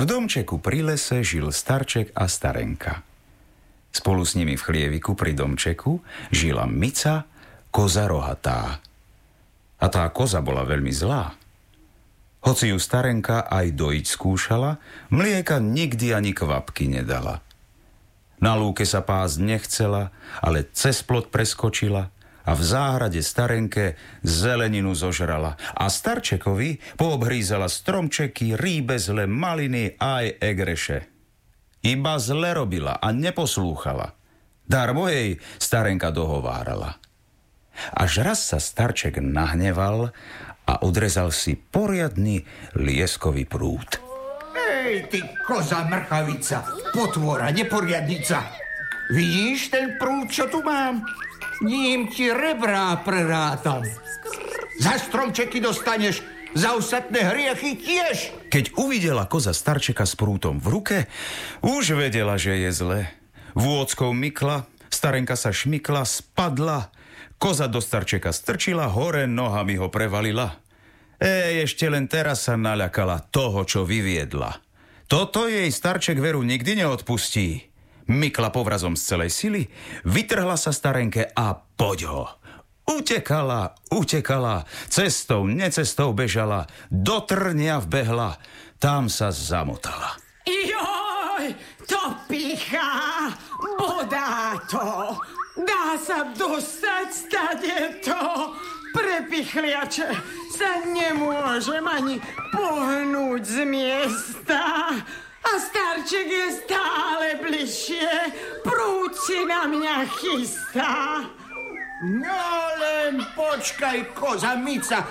V domčeku pri lese žil starček a starenka. Spolu s nimi v chlieviku pri domčeku žila Mica, koza rohatá. A tá koza bola veľmi zlá. Hoci ju starenka aj dojiť skúšala, mlieka nikdy ani kvapky nedala. Na lúke sa pásť nechcela, ale cez plot preskočila a v záhrade starenke zeleninu zožrala. A starčekovi poobhrízala stromčeky, rýbezle, maliny aj egreše. Iba zle robila a neposlúchala. Darmo jej starenka dohovárala. Až raz sa starček nahneval a odrezal si poriadny lieskový prúd. Hej, ty koza mrchavica, potvora, neporiadnica. Vidíš ten prúd, čo tu mám? Ním ti rebrá prerátam. Za stromčeky dostaneš, za ostatné hriechy tiež. Keď uvidela koza starčeka s prútom v ruke, už vedela, že je zle. Vôckou mykla, starenka sa šmykla, spadla. Koza do starčeka strčila, hore nohami ho prevalila. Ešte len teraz sa naľakala toho, čo vyviedla. Toto jej starček veru nikdy neodpustí. Mykla povrazom z celej sily, vytrhla sa starenke a poď ho. Utekala, cestou, necestou bežala, do trnia vbehla, tam sa zamotala. Joj, to pichá, bodá to, dá sa dostať stadeto, prepichliače sa nemôžem ani pohnúť z miesta. A starček je stále bližšie, prúd si na mňa chystá. No len počkaj, koza Mica,